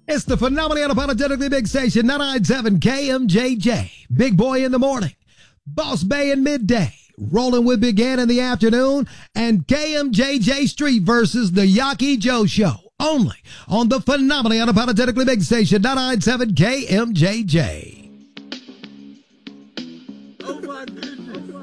It's the phenomenally unapologetically big station, 997 KMJJ. Big Boy in the morning, Boss Bay in midday, Rolling with Big Ant in the afternoon, and KMJJ Street versus the Yaki Joe Show. Only on the phenomenally unapologetically big station, 997 KMJJ.